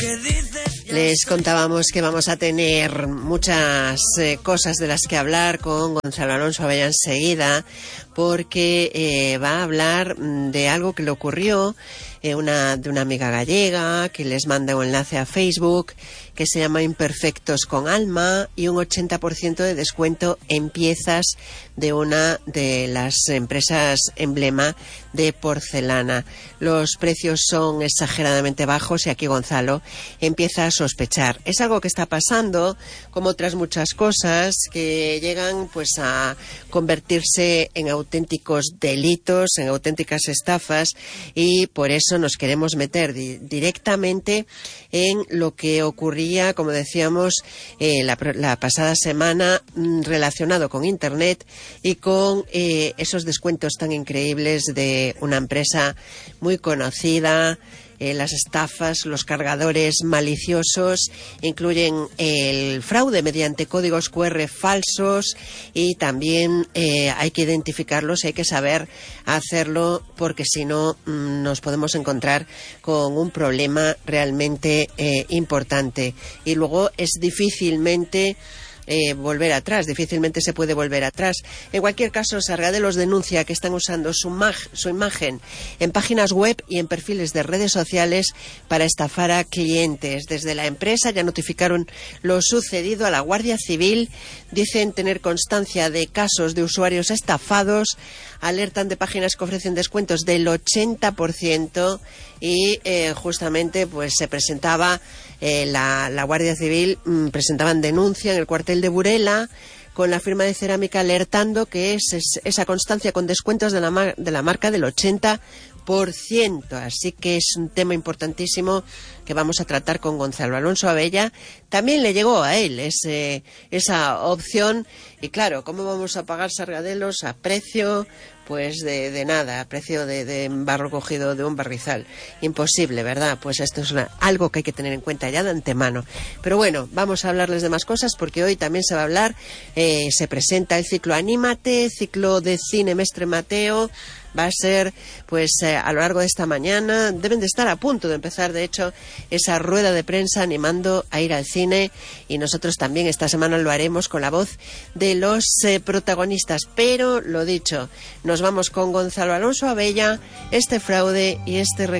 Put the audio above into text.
Les contábamos que vamos a tener muchas cosas de las que hablar con Gonzalo Alonso Abella enseguida, porque va a hablar de algo que le ocurrió de una amiga gallega, que les manda un enlace a Facebook, que se llama Imperfectos con Alma, y un 80% de descuento en piezas de una de las empresas emblema de porcelana. Los precios son exageradamente bajos y aquí Gonzalo empieza a sospechar. Es algo que está pasando, como otras muchas cosas, que llegan pues a convertirse en auténticos delitos, en auténticas estafas, y por eso nos queremos meter directamente en lo que ocurría, como decíamos, la pasada semana, relacionado con Internet y con esos descuentos tan increíbles de una empresa muy conocida. Las estafas, los cargadores maliciosos, incluyen el fraude mediante códigos QR falsos, y también hay que identificarlos, hay que saber hacerlo, porque si no nos podemos encontrar con un problema realmente importante. Y luego es difícilmente difícilmente se puede volver atrás. En cualquier caso, Sargadelos denuncia que están usando su imagen en páginas web y en perfiles de redes sociales para estafar a clientes. Desde la empresa ya notificaron lo sucedido a la Guardia Civil, dicen tener constancia de casos de usuarios estafados, alertan de páginas que ofrecen descuentos del 80%, y justamente pues se presentaba la Guardia Civil, presentaban denuncia en el cuartel de Burela con la firma de cerámica, alertando que es esa constancia con descuentos de la marca del 80%. Así que es un tema importantísimo que vamos a tratar con Gonzalo Alonso Abella. También le llegó a él esa opción, y claro, ¿cómo vamos a pagar Sargadelos a precio? Pues de nada, a precio de barro cogido de un barrizal. Imposible, ¿verdad? Pues esto es algo que hay que tener en cuenta ya de antemano. Pero bueno, vamos a hablarles de más cosas, porque hoy también se va a hablar, se presenta el ciclo Anímate, ciclo de cine Mestre Mateo. Va a ser pues a lo largo de esta mañana. Deben de estar a punto de empezar, de hecho, esa rueda de prensa animando a ir al cine, y nosotros también esta semana lo haremos con la voz de los protagonistas. Pero lo dicho, nos vamos con Gonzalo Alonso Abella, este fraude y este